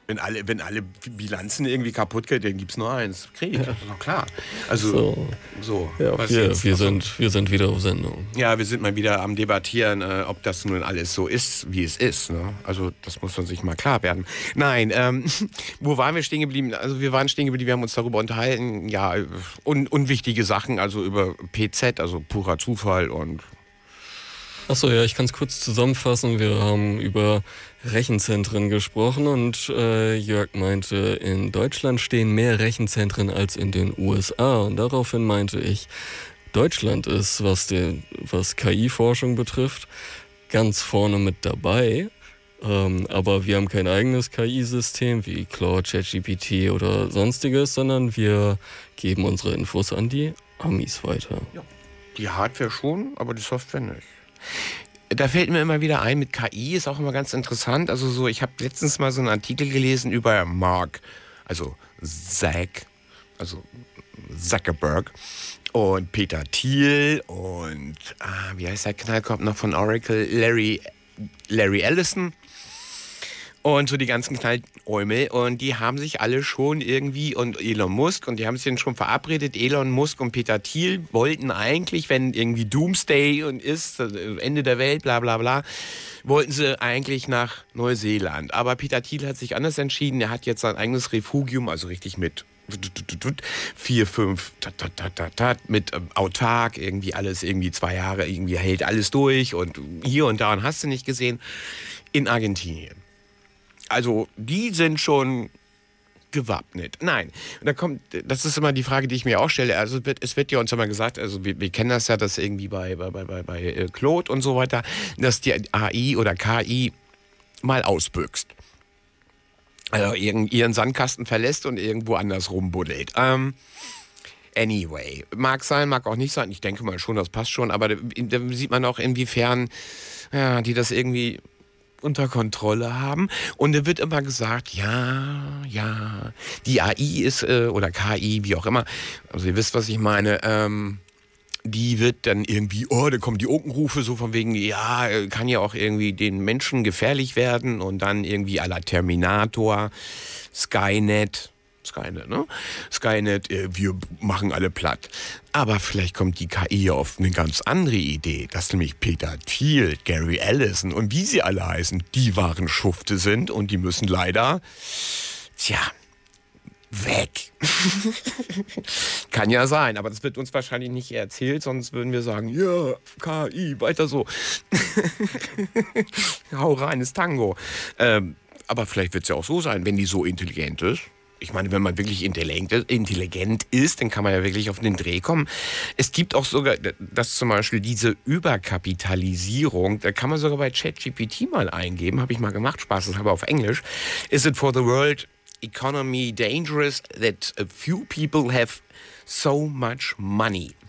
Wenn alle Bilanzen irgendwie kaputt gehen, dann gibt es nur eins. Krieg. Ja. Das ist doch klar. Also, so. Ja, wir sind wieder auf Sendung. Ja, wir sind mal wieder am Debattieren, ob das nun alles so ist, wie es ist. Ne? Also, das muss man sich mal klar werden. Nein, wo waren wir stehen geblieben? Also, wir waren stehen geblieben, wir haben uns darüber unterhalten, ja, unwichtige Sachen, also über PZ, also purer Zufall und... Achso, ja, ich kann es kurz zusammenfassen. Wir haben über Rechenzentren gesprochen und Jörg meinte, in Deutschland stehen mehr Rechenzentren als in den USA. Und daraufhin meinte ich, Deutschland ist, was KI-Forschung betrifft, ganz vorne mit dabei. Aber wir haben kein eigenes KI-System wie Claude, ChatGPT oder sonstiges, sondern wir geben unsere Infos an die Amis weiter. Ja, die Hardware schon, aber die Software nicht. Da fällt mir immer wieder ein, mit KI ist auch immer ganz interessant. Also so, ich habe letztens mal so einen Artikel gelesen über Mark, also also Zuckerberg und Peter Thiel und wie heißt der Knallkopf noch von Oracle, Larry Ellison. Und so die ganzen Knalläumel. Und die haben sich alle schon irgendwie, und Elon Musk, und die haben sich dann schon verabredet, Elon Musk und Peter Thiel wollten eigentlich, wenn irgendwie Doomsday und ist, Ende der Welt, bla bla bla, wollten sie eigentlich nach Neuseeland. Aber Peter Thiel hat sich anders entschieden. Er hat jetzt sein eigenes Refugium, also richtig mit 4, 5, mit autark, irgendwie alles, irgendwie 2 Jahre, irgendwie hält alles durch und hier und da und hast du nicht gesehen, in Argentinien. Also, die sind schon gewappnet. Nein, das ist immer die Frage, die ich mir auch stelle. Also, es wird ja uns immer gesagt, also wir kennen das ja, dass irgendwie bei Claude und so weiter, dass die AI oder KI mal ausbüchst. Also, ihren Sandkasten verlässt und irgendwo anders rumbuddelt. Anyway, mag sein, mag auch nicht sein. Ich denke mal schon, das passt schon. Aber da sieht man auch, inwiefern die das irgendwie unter Kontrolle haben. Und da wird immer gesagt, ja, die AI ist, oder KI, wie auch immer, also ihr wisst, was ich meine, die wird dann irgendwie, da kommen die Unkenrufe so von wegen, ja, kann ja auch irgendwie den Menschen gefährlich werden und dann irgendwie à la Terminator, Skynet, ne? Skynet, wir machen alle platt. Aber vielleicht kommt die KI auf eine ganz andere Idee, dass nämlich Peter Thiel, Gary Ellison und wie sie alle heißen, die wahren Schufte sind und die müssen leider, weg. Kann ja sein, aber das wird uns wahrscheinlich nicht erzählt, sonst würden wir sagen, ja, KI, weiter so. Hau rein, ist Tango. Aber vielleicht wird es ja auch so sein, wenn die so intelligent ist. Ich meine, wenn man wirklich intelligent ist, dann kann man ja wirklich auf den Dreh kommen. Es gibt auch sogar, dass zum Beispiel diese Überkapitalisierung, da kann man sogar bei ChatGPT mal eingeben, habe ich mal gemacht, spaßeshalber auf Englisch. Is it for the world economy dangerous that a few people have so much money?